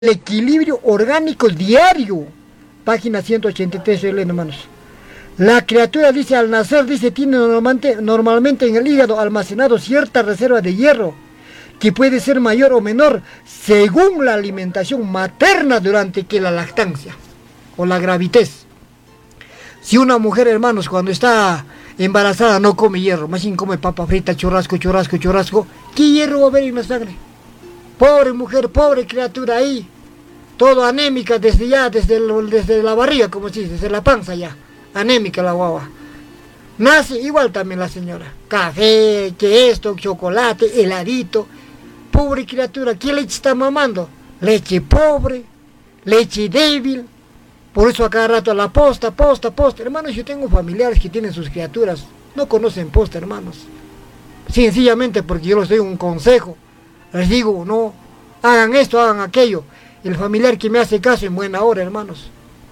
equilibrio orgánico diario. Página 183, estoy leyendo, hermanos. La criatura, dice, al nacer, dice, tiene normalmente en el hígado almacenado cierta reserva de hierro, que puede ser mayor o menor según la alimentación materna durante que la lactancia o la gravidez. Si una mujer, hermanos, cuando está embarazada no come hierro, más bien come papa frita, churrasco, ¿qué hierro va a haber en la sangre? Pobre mujer, pobre criatura ahí, todo anémica desde ya, desde la barriga, como se dice, desde la panza ya, anémica la guagua. Nace igual también la señora, café, que esto, chocolate, heladito. Pobre criatura, ¿qué leche está mamando? Leche pobre, leche débil. Por eso a cada rato a la posta. Hermanos, yo tengo familiares que tienen sus criaturas, no conocen posta, hermanos. Sencillamente porque yo les doy un consejo. Les digo, no, hagan esto, hagan aquello. El familiar que me hace caso en buena hora, hermanos.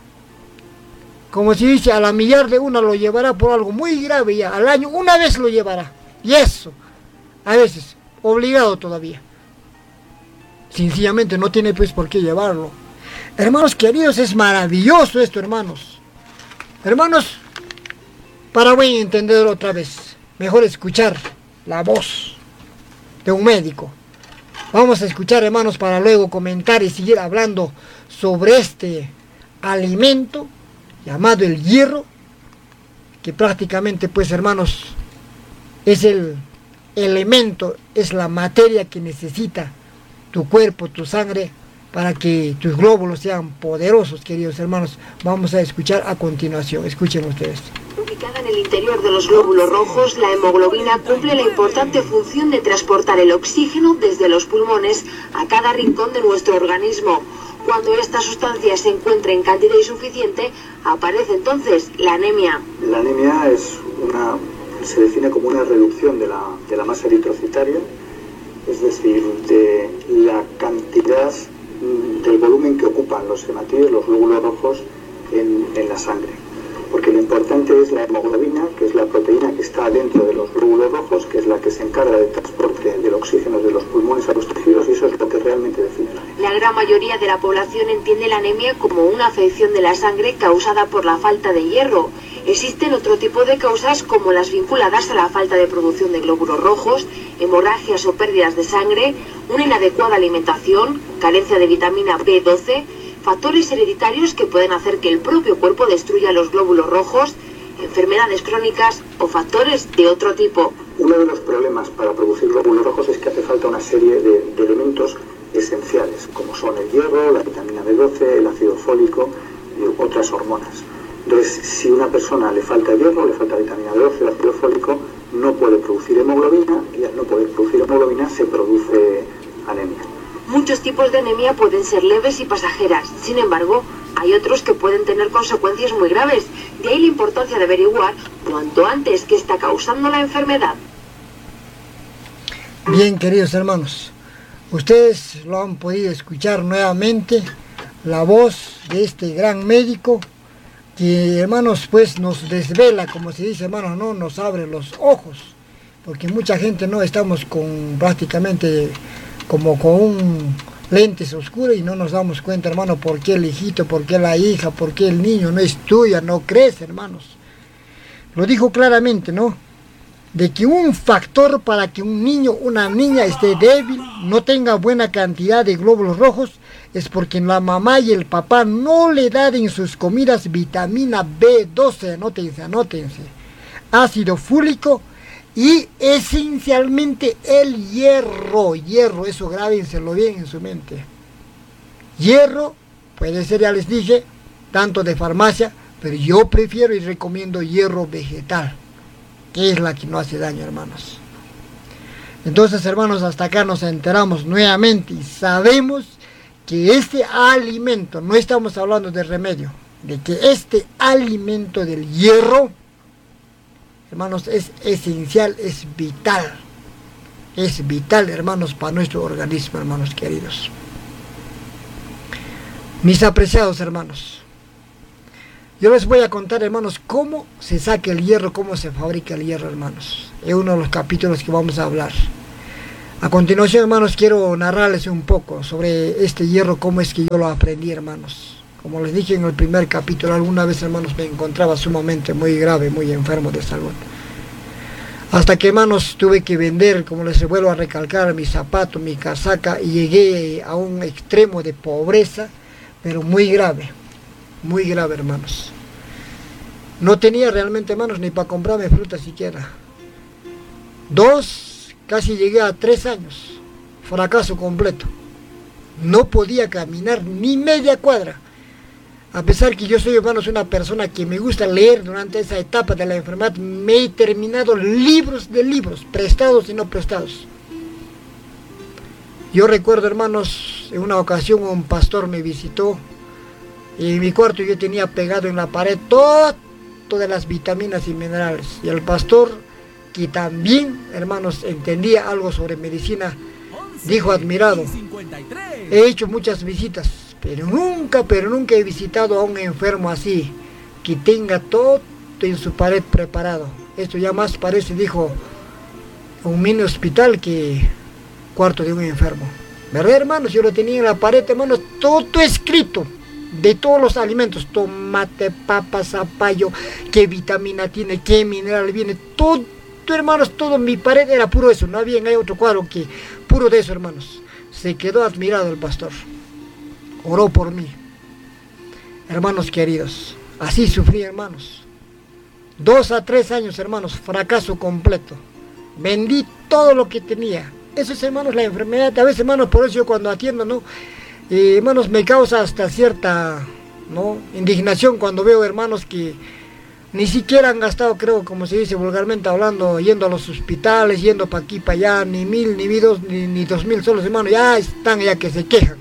Como se dice, a la millar de una lo llevará por algo muy grave ya. Al año una vez lo llevará. Y eso, a veces, obligado todavía. Sencillamente no tiene pues por qué llevarlo. Hermanos queridos, es maravilloso esto, hermanos. Hermanos, para buen entender otra vez, mejor escuchar la voz de un médico. Vamos a escuchar, hermanos, para luego comentar y seguir hablando sobre este alimento llamado el hierro, que prácticamente, pues, hermanos, es el elemento, es la materia que necesita tu cuerpo, tu sangre, para que tus glóbulos sean poderosos, queridos hermanos. Vamos a escuchar a continuación. Escuchen ustedes. Ubicada en el interior de los glóbulos rojos, la hemoglobina cumple la importante función de transportar el oxígeno desde los pulmones a cada rincón de nuestro organismo. Cuando esta sustancia se encuentra en cantidad insuficiente, aparece entonces la anemia. La anemia se define como una reducción de la masa eritrocitaria, es decir, de la cantidad del volumen que ocupan los hematíes, los glóbulos rojos, en la sangre. Porque lo importante es la hemoglobina, que es la proteína que está dentro de los glóbulos rojos, que es la que se encarga del transporte del oxígeno de los pulmones a los tejidos, y eso es lo que realmente define la anemia. La gran mayoría de la población entiende la anemia como una afección de la sangre causada por la falta de hierro. Existen otro tipo de causas como las vinculadas a la falta de producción de glóbulos rojos, hemorragias o pérdidas de sangre, una inadecuada alimentación, carencia de vitamina B12, factores hereditarios que pueden hacer que el propio cuerpo destruya los glóbulos rojos, enfermedades crónicas o factores de otro tipo. Uno de los problemas para producir glóbulos rojos es que hace falta una serie de elementos esenciales, como son el hierro, la vitamina B12, el ácido fólico y otras hormonas. Entonces, si a una persona le falta hierro, le falta vitamina B12, el ácido fólico, no puede producir hemoglobina, y al no poder producir hemoglobina se produce anemia. Muchos tipos de anemia pueden ser leves y pasajeras, sin embargo, hay otros que pueden tener consecuencias muy graves. De ahí la importancia de averiguar cuanto antes qué está causando la enfermedad. Bien, queridos hermanos, ustedes lo han podido escuchar nuevamente, la voz de este gran médico, que, hermanos, pues nos desvela, como se dice, hermanos, no nos abre los ojos, porque mucha gente no estamos con prácticamente como con un lentes oscuros y no nos damos cuenta, hermano, por qué el hijito, por qué la hija, por qué el niño no estudia, no crece, hermanos. Lo dijo claramente, ¿no? De que un factor para que un niño, una niña esté débil, no tenga buena cantidad de glóbulos rojos, es porque la mamá y el papá no le dan en sus comidas vitamina B12, anótense, ácido fólico y esencialmente el hierro, eso grábenselo bien en su mente. Hierro puede ser, ya les dije, tanto de farmacia, pero yo prefiero y recomiendo hierro vegetal, que es la que no hace daño, hermanos. Entonces, hermanos, hasta acá nos enteramos nuevamente y sabemos que este alimento, no estamos hablando de remedio, de que este alimento del hierro, hermanos, es esencial, es vital, hermanos, para nuestro organismo, hermanos queridos. Mis apreciados hermanos, yo les voy a contar, hermanos, cómo se saca el hierro, cómo se fabrica el hierro, hermanos. Es uno de los capítulos que vamos a hablar. A continuación, hermanos, quiero narrarles un poco sobre este hierro, cómo es que yo lo aprendí, hermanos. Como les dije en el primer capítulo, alguna vez, hermanos, me encontraba sumamente muy grave, muy enfermo de salud. Hasta que, hermanos, tuve que vender, como les vuelvo a recalcar, mi zapato, mi casaca, y llegué a un extremo de pobreza, pero muy grave, hermanos. No tenía realmente, hermanos, ni para comprarme fruta siquiera. Casi llegué a 3 años, fracaso completo. No podía caminar ni media cuadra. A pesar que yo soy, hermanos, una persona que me gusta leer durante esa etapa de la enfermedad, me he terminado libros de libros, prestados y no prestados. Yo recuerdo, hermanos, en una ocasión un pastor me visitó y en mi cuarto yo tenía pegado en la pared todas las vitaminas y minerales. Y el pastor, que también, hermanos, entendía algo sobre medicina, dijo admirado: he hecho muchas visitas, pero nunca he visitado a un enfermo así, que tenga todo en su pared preparado. Esto ya más parece, dijo, un mini hospital que cuarto de un enfermo. ¿Verdad, hermanos? Yo lo tenía en la pared, hermanos, todo escrito, de todos los alimentos: tomate, papa, zapallo, qué vitamina tiene, qué mineral viene, todo, hermanos, todo en mi pared era puro eso. No había otro cuadro que puro de eso, hermanos. Se quedó admirado el pastor. Oró por mí. Hermanos queridos, así sufrí, hermanos. 2 a 3 años, hermanos, fracaso completo. Vendí todo lo que tenía. Eso es, hermanos, la enfermedad. A veces, hermanos, por eso yo cuando atiendo, ¿no? Hermanos, me causa hasta cierta, ¿no?, indignación cuando veo hermanos que ni siquiera han gastado, creo, como se dice vulgarmente hablando, yendo a los hospitales, yendo para aquí, para allá, ni 1,000, ni 2,000 solos, hermanos, ya están, ya que se quejan.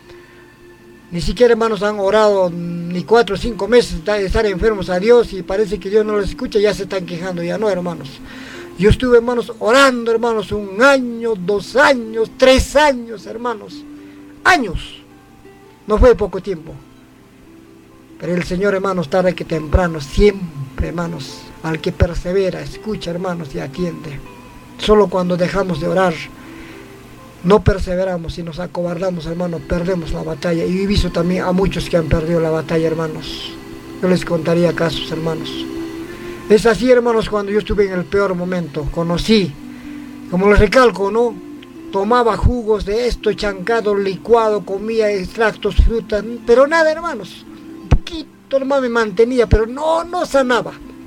Ni siquiera, hermanos, han orado ni 4 o 5 meses de estar enfermos a Dios y parece que Dios no los escucha, ya se están quejando. Ya no, hermanos. Yo estuve, hermanos, orando, hermanos, 1 año, 2 años, 3 años, hermanos. Años. No fue poco tiempo. Pero el Señor, hermanos, tarde que temprano, siempre, hermanos, al que persevera, escucha, hermanos, y atiende. Solo cuando dejamos de orar, no perseveramos y nos acobardamos, hermanos, perdemos la batalla. Y he visto también a muchos que han perdido la batalla, hermanos. Yo les contaría casos, hermanos. Es así, hermanos, cuando yo estuve en el peor momento, conocí, como les recalco, ¿no?, tomaba jugos de esto, chancado, licuado, comía extractos, frutas, pero nada, hermanos. Un poquito, hermano, me mantenía, pero no sanaba.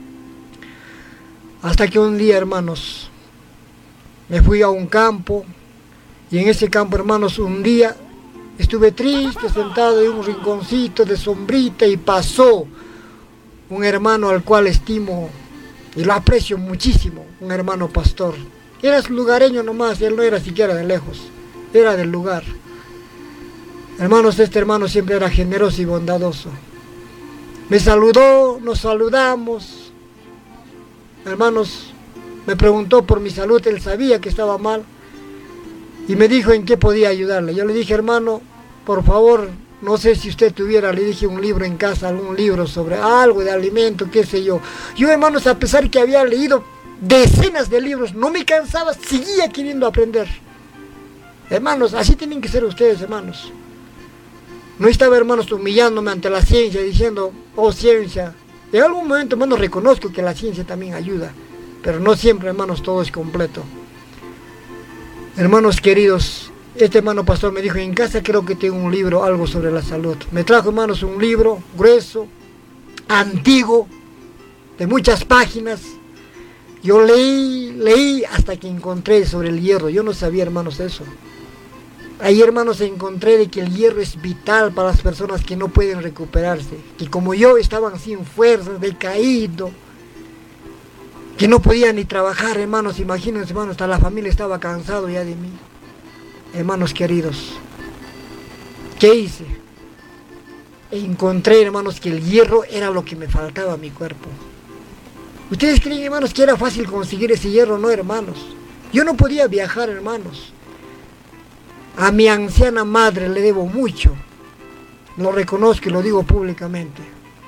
Hasta que un día, hermanos, me fui a un campo, y en ese campo, hermanos, un día estuve triste, sentado en un rinconcito de sombrita, y pasó un hermano al cual estimo y lo aprecio muchísimo, un hermano pastor. Era lugareño nomás, él no era siquiera de lejos, era del lugar. Hermanos, este hermano siempre era generoso y bondadoso. Me saludó, nos saludamos. Hermanos, me preguntó por mi salud, él sabía que estaba mal. Y me dijo en qué podía ayudarle. Yo le dije: hermano, por favor, no sé si usted tuviera, le dije, un libro en casa, algún libro sobre algo de alimento, qué sé yo. Yo, hermanos, a pesar que había leído decenas de libros, no me cansaba, seguía queriendo aprender. Hermanos, así tienen que ser ustedes, hermanos. No estaba, hermanos, humillándome ante la ciencia, diciendo: oh, ciencia. En algún momento, hermanos, reconozco que la ciencia también ayuda, pero no siempre, hermanos, todo es completo. Hermanos queridos, este hermano pastor me dijo: en casa creo que tengo un libro, algo sobre la salud. Me trajo, hermanos, un libro grueso, antiguo, de muchas páginas. Yo leí hasta que encontré sobre el hierro. Yo no sabía, hermanos, eso. Ahí, hermanos, encontré de que el hierro es vital para las personas que no pueden recuperarse, que como yo estaban sin fuerzas, decaído, que no podía ni trabajar, hermanos. Imagínense, hermanos, hasta la familia estaba cansado ya de mí. Hermanos queridos, ¿qué hice? Encontré, hermanos, que el hierro era lo que me faltaba a mi cuerpo. ¿Ustedes creen, hermanos, que era fácil conseguir ese hierro? No, hermanos. Yo no podía viajar, hermanos. A mi anciana madre le debo mucho. Lo reconozco y lo digo públicamente.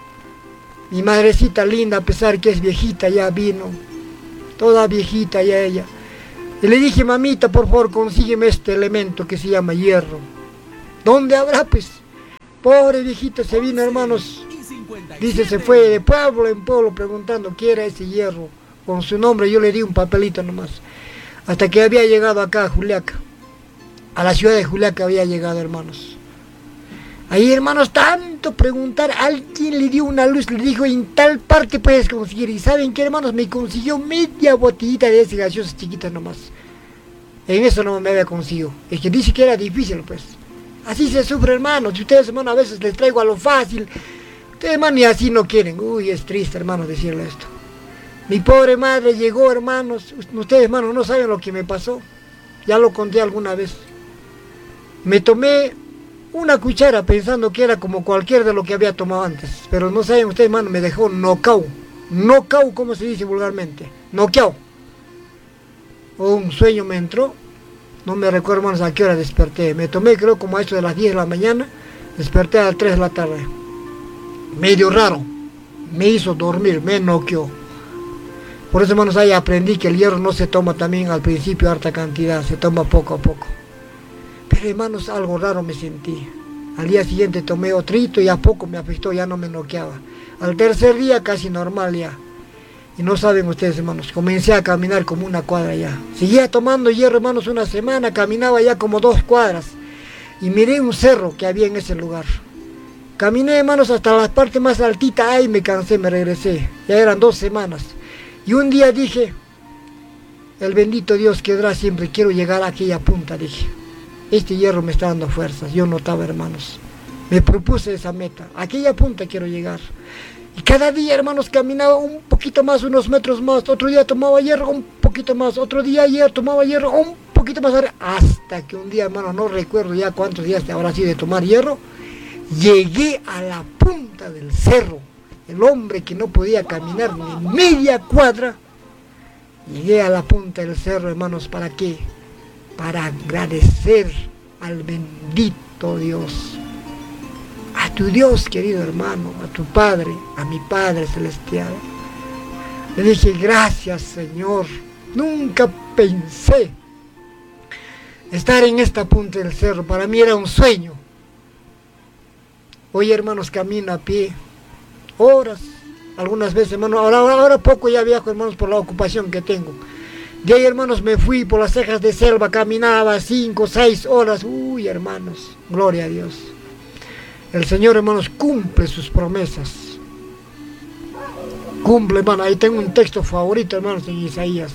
Mi madrecita linda, a pesar que es viejita, ya vino. Toda viejita ya ella. Y le dije, mamita, por favor, consígueme este elemento que se llama hierro. ¿Dónde habrá, pues? Pobre viejita se vino, hermanos. Dice, se fue de pueblo en pueblo preguntando qué era ese hierro. Con su nombre yo le di un papelito nomás. Hasta que había llegado acá a Juliaca. A la ciudad de Juliaca había llegado, hermanos. Ahí, hermanos, tanto preguntar, alguien le dio una luz, le dijo, en tal parte puedes conseguir. Y ¿saben qué, hermanos? Me consiguió media botellita de esas gaseosas chiquitas nomás. En eso no me había conseguido. Es que dice que era difícil, pues. Así se sufre, hermanos. Si ustedes, hermanos, a veces les traigo a lo fácil. Ustedes, hermanos, y así no quieren. Uy, es triste, hermanos, decirle esto. Mi pobre madre llegó, hermanos. Ustedes, hermanos, no saben lo que me pasó. Ya lo conté alguna vez. Me tomé una cuchara pensando que era como cualquier de lo que había tomado antes. Pero no saben ustedes, hermanos, me dejó nocaut. Nocaut, como se dice vulgarmente. Noqueado. Un sueño me entró. No me recuerdo, hermanos, a qué hora desperté. Me tomé, creo, como a eso de las 10 de la mañana. Desperté a las 3 de la tarde. Medio raro. Me hizo dormir, me noqueó. Por eso, hermanos, ahí aprendí que el hierro no se toma también al principio harta cantidad. Se toma poco a poco. Pero, hermanos, algo raro me sentí. Al día siguiente tomé otrito y a poco me afectó, ya no me noqueaba. Al tercer día casi normal ya. Y no saben ustedes, hermanos, comencé a caminar como una cuadra ya. Seguía tomando hierro, hermanos, una semana, caminaba ya como 2 cuadras. Y miré un cerro que había en ese lugar. Caminé, hermanos, hasta la parte más altita, ahí me cansé, me regresé. Ya eran 2 semanas. Y un día dije, el bendito Dios quedará siempre, quiero llegar a aquella punta, dije. Este hierro me está dando fuerzas, yo notaba, hermanos. Me propuse esa meta, a aquella punta quiero llegar. Y cada día, hermanos, caminaba un poquito más, unos metros más. Otro día tomaba hierro, un poquito más. Otro día tomaba hierro, un poquito más. Hasta que un día, hermano, no recuerdo ya cuántos días habrá sido de tomar hierro. Llegué a la punta del cerro. El hombre que no podía caminar ni media cuadra. Llegué a la punta del cerro, hermanos, ¿para qué? Para agradecer al bendito Dios. A tu Dios, querido hermano, a tu Padre, a mi Padre Celestial. Le dije, gracias, Señor. Nunca pensé estar en esta punta del cerro. Para mí era un sueño. Hoy, hermanos, camino a pie. Horas, algunas veces, hermanos. Ahora poco ya viajo, hermanos, por la ocupación que tengo. De ahí, hermanos, me fui por las cejas de selva. Caminaba 5, 6 horas. Uy, hermanos, gloria a Dios. El Señor, hermanos, cumple sus promesas. Cumple, hermano. Ahí tengo un texto favorito, hermanos, en Isaías.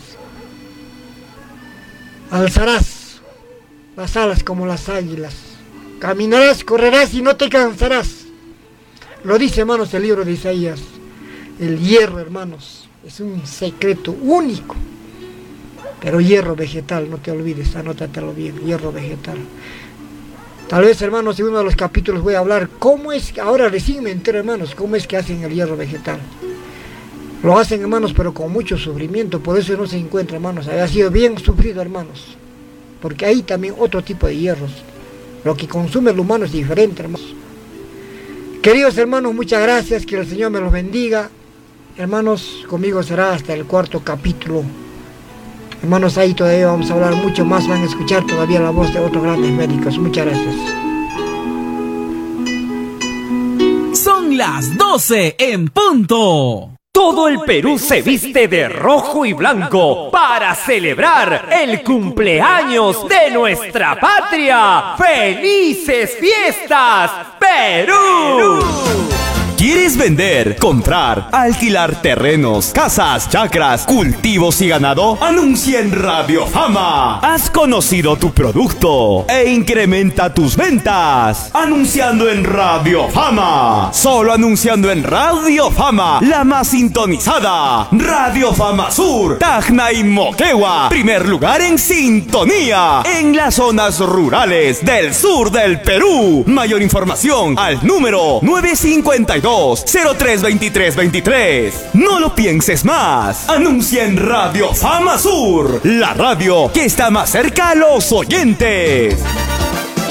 Alzarás las alas como las águilas. Caminarás, correrás y no te cansarás. Lo dice, hermanos, el libro de Isaías. El hierro, hermanos, es un secreto único. Pero hierro vegetal, no te olvides, anótatelo bien, hierro vegetal. Tal vez, hermanos, en uno de los capítulos voy a hablar cómo es, ahora recién me entero, hermanos, cómo es que hacen el hierro vegetal. Lo hacen, hermanos, pero con mucho sufrimiento, por eso no se encuentra, hermanos. Había sido bien sufrido, hermanos. Porque hay también otro tipo de hierros. Lo que consume el humano es diferente, hermanos. Queridos hermanos, muchas gracias, que el Señor me los bendiga. Hermanos, conmigo será hasta el 4º capítulo. Hermanos, ahí todavía vamos a hablar mucho más, van a escuchar todavía la voz de otros grandes médicos. Muchas gracias. Son las 12 en punto. Todo el Perú se viste de rojo y blanco para celebrar el cumpleaños de nuestra patria. ¡Felices fiestas, Perú! ¿Quieres vender, comprar, alquilar terrenos, casas, chacras, cultivos y ganado? Anuncia en Radio Fama. Has conocido tu producto e incrementa tus ventas. Anunciando en Radio Fama. Solo anunciando en Radio Fama, la más sintonizada. Radio Fama Sur, Tacna y Moquegua. Primer lugar en sintonía en las zonas rurales del sur del Perú. Mayor información al número 952-032323. No lo pienses más. Anuncia en Radio Fama Sur, la radio que está más cerca a los oyentes.